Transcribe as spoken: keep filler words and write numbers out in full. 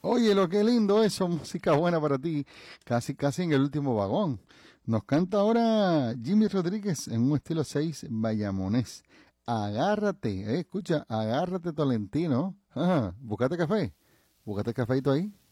Oye, lo que lindo eso, música buena para ti, casi casi en el último vagón. Nos canta ahora Jimmy Rodríguez en un estilo seis bayamonés. Agárrate, eh, escucha, agárrate Tolentino. Ajá, búscate café, búscate cafeito ahí.